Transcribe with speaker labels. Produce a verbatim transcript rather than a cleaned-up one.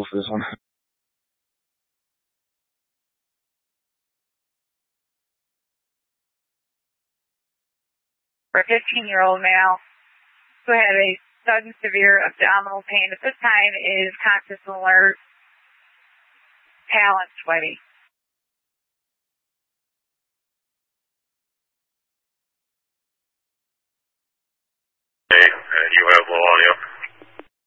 Speaker 1: for this one.
Speaker 2: For a fifteen-year-old male who had a sudden severe abdominal pain. At this time is conscious and alert, pale and sweaty.
Speaker 3: Hey, uh, you have low audio.